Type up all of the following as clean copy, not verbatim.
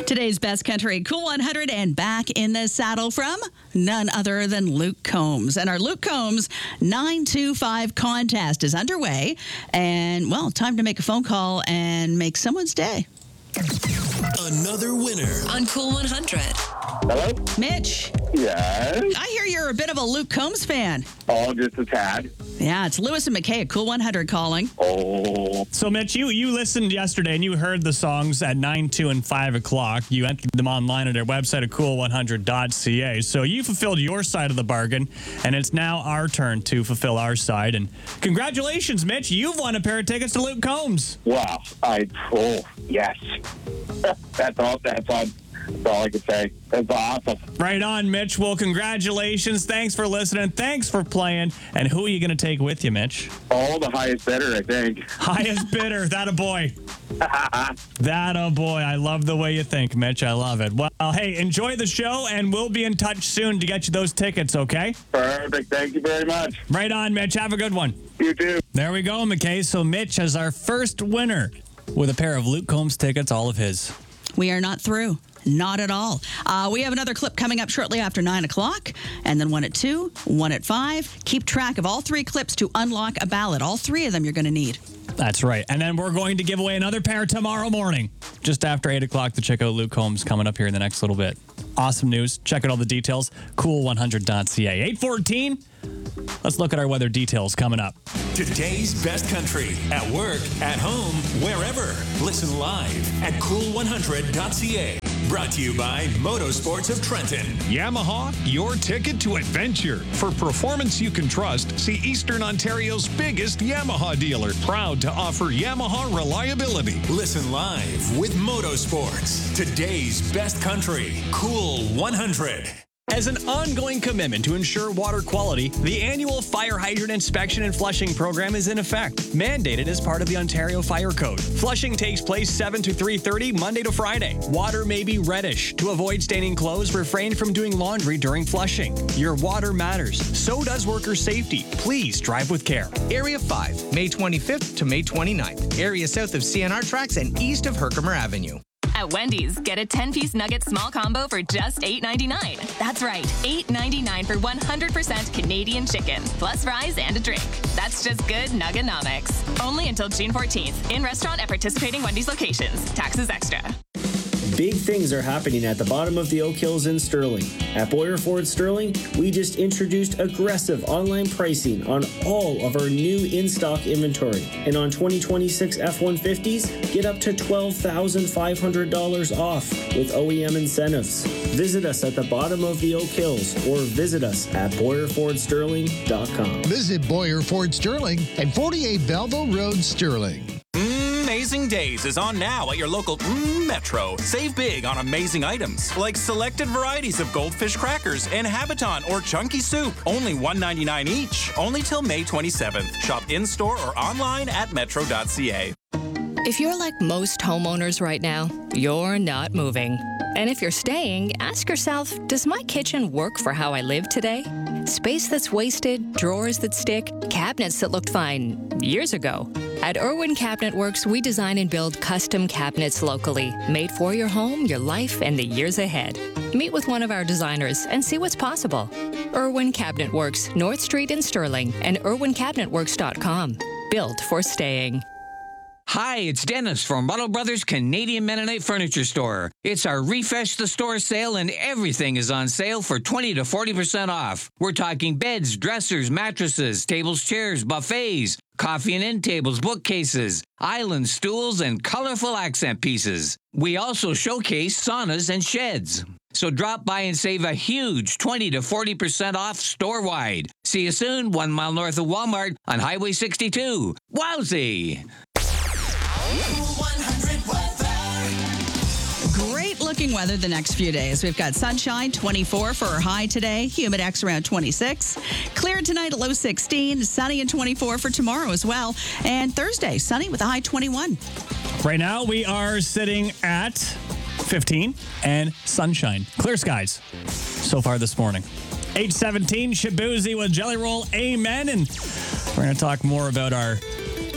Today's Best Country Cool 100 and back in the saddle from none other than Luke Combs. And our Luke Combs 925 contest is underway. And, well, time to make a phone call and make someone's day. Another winner on Cool 100. Hello? Mitch. Yes? I hear you're a bit of a Luke Combs fan. Oh, just a tad. Yeah, it's Lewis and McKay at Cool 100 calling. Oh. So, Mitch, you listened yesterday and you heard the songs at 9, 2, and 5 o'clock. You entered them online at our website at cool100.ca. So you fulfilled your side of the bargain, and it's now our turn to fulfill our side. And congratulations, Mitch. You've won a pair of tickets to Luke Combs. Wow. Yes. That's all I can say. That's awesome. Right on, Mitch. Well, congratulations. Thanks for listening. Thanks for playing. And who are you going to take with you, Mitch? Oh, the highest bidder, I think. Highest bidder. That a boy. That a boy. I love the way you think, Mitch. I love it. Well, hey, enjoy the show, and we'll be in touch soon to get you those tickets, okay? Perfect. Thank you very much. Right on, Mitch. Have a good one. You too. There we go, McKay. So Mitch is our first winner with a pair of Luke Combs tickets, all of his. We are not through. Not at all. We have another clip coming up shortly after 9 o'clock, and then one at 2, one at 5. Keep track of all 3 clips to unlock a ballot. All 3 of them you're going to need. That's right. And then we're going to give away another pair tomorrow morning, just after 8 o'clock, to check out Luke Combs coming up here in the next little bit. Awesome news. Check out all the details. Cool100.ca. 8:14. Let's look at our weather details coming up. Today's Best Country. At work, at home, wherever. Listen live at cool100.ca. Brought to you by Motorsports of Trenton. Yamaha, your ticket to adventure. For performance you can trust, see Eastern Ontario's biggest Yamaha dealer. Proud to offer Yamaha reliability. Listen live with Motorsports. Today's Best Country. Cool 100. As an ongoing commitment to ensure water quality, the annual fire hydrant inspection and flushing program is in effect, mandated as part of the Ontario Fire Code. Flushing takes place 7 to 3:30 Monday to Friday. Water may be reddish. To avoid staining clothes, refrain from doing laundry during flushing. Your water matters. So does worker safety. Please drive with care. Area 5, May 25th to May 29th. Area south of CNR Tracks and east of Herkimer Avenue. At Wendy's, get a 10-piece nugget small combo for just $8.99. That's right, $8.99 for 100% Canadian chicken, plus fries and a drink. That's just good Nuggenomics. Only until June 14th. In restaurant at participating Wendy's locations. Taxes extra. Big things are happening at the bottom of the Oak Hills in Sterling. At Boyer Ford Sterling, we just introduced aggressive online pricing on all of our new in-stock inventory. And on 2026 F-150s, get up to $12,500 off with OEM incentives. Visit us at the bottom of the Oak Hills or visit us at BoyerFordSterling.com. Visit Boyer Ford Sterling at 48 Belleville Road, Sterling. Amazing Days is on now at your local Metro. Save big on amazing items like selected varieties of goldfish crackers and Habiton or chunky soup. Only $1.99 each. Only till May 27th. Shop in-store or online at metro.ca. If you're like most homeowners right now, you're not moving. And if you're staying, ask yourself, does my kitchen work for how I live today? Space that's wasted, drawers that stick, cabinets that looked fine years ago. At Irwin Cabinet Works, we design and build custom cabinets locally, made for your home, your life, and the years ahead. Meet with one of our designers and see what's possible. Irwin Cabinet Works, North Street in Sterling, and irwincabinetworks.com. Built for staying. Hi, it's Dennis from Muddle Brothers Canadian Mennonite Furniture Store. It's our Refresh the Store sale and everything is on sale for 20 to 40% off. We're talking beds, dressers, mattresses, tables, chairs, buffets, coffee and end tables, bookcases, island stools, and colorful accent pieces. We also showcase saunas and sheds. So drop by and save a huge 20 to 40% off store-wide. See you soon, 1 mile north of Walmart on Highway 62. Wowzy! Great looking weather the next few days. We've got sunshine, 24 for our high today. Humidex around 26. Clear tonight, low 16. Sunny and 24 for tomorrow as well. And Thursday, sunny with a high 21. Right now, we are sitting at 15 and sunshine. Clear skies so far this morning. 8:17, Shabuzi with Jelly Roll. Amen. And we're going to talk more about our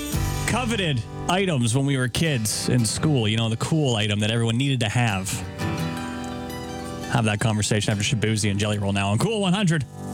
coveted items when we were kids in school. You know, the cool item that everyone needed to have. have that conversation after Shabuzi and Jelly Roll now on Cool 100.